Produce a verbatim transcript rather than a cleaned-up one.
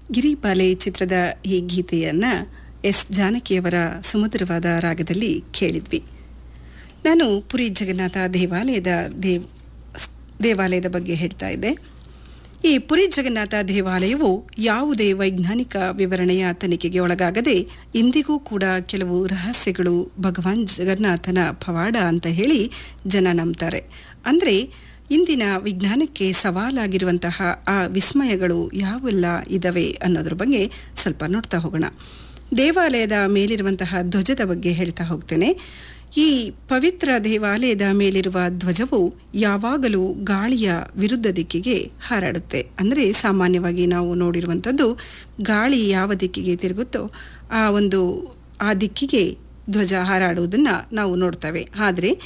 ಗಿರಿಬಾಲೆ ಚಿತ್ರದ ಈ ಗೀತೆಯನ್ನು ಎಸ್ ಜಾನಕಿಯವರ ಸುಮಧುರವಾದ ರಾಗದಲ್ಲಿ ಕೇಳಿದ್ವಿ. ನಾನು ಪುರಿ ಜಗನ್ನಾಥ ದೇವಾಲಯದ ದೇವ್ ದೇವಾಲಯದ ಬಗ್ಗೆ ಹೇಳ್ತಾ ಇದ್ದೆ. ಈ ಪುರಿ ಜಗನ್ನಾಥ ದೇವಾಲಯವು ಯಾವುದೇ ವೈಜ್ಞಾನಿಕ ವಿವರಣೆಯ ತನಿಖೆಗೆ ಒಳಗಾಗದೆ ಇಂದಿಗೂ ಕೂಡ ಕೆಲವು ರಹಸ್ಯಗಳು ಭಗವಾನ್ ಜಗನ್ನಾಥನ ಪವಾಡ ಅಂತ ಹೇಳಿ ಜನ ನಂಬ್ತಾರೆ. ಅಂದರೆ ಇಂದಿನ ವಿಜ್ಞಾನಕ್ಕೆ ಸವಾಲಾಗಿರುವಂತಹ ಆ ವಿಸ್ಮಯಗಳು ಯಾವೆಲ್ಲ ಇದ್ದಾವೆ ಅನ್ನೋದ್ರ ಬಗ್ಗೆ ಸ್ವಲ್ಪ ನೋಡ್ತಾ ಹೋಗೋಣ. ದೇವಾಲಯದ ಮೇಲಿರುವಂತಹ ಧ್ವಜದ ಬಗ್ಗೆ ಹೇಳ್ತಾ ಹೋಗ್ತೇನೆ. ಈ ಪವಿತ್ರ ದೇವಾಲಯದ ಮೇಲಿರುವ ಧ್ವಜವು ಯಾವಾಗಲೂ ಗಾಳಿಯ ವಿರುದ್ಧ ದಿಕ್ಕಿಗೆ ಹಾರಾಡುತ್ತೆ. ಅಂದರೆ ಸಾಮಾನ್ಯವಾಗಿ ನಾವು ನೋಡಿರುವಂಥದ್ದು ಗಾಳಿ ಯಾವ ದಿಕ್ಕಿಗೆ ತಿರುಗುತ್ತೋ ಆ ಒಂದು ಆ ದಿಕ್ಕಿಗೆ ಧ್ವಜ ಹಾರಾಡುವುದನ್ನು ನಾವು ನೋಡ್ತೇವೆ. ಆದರೆ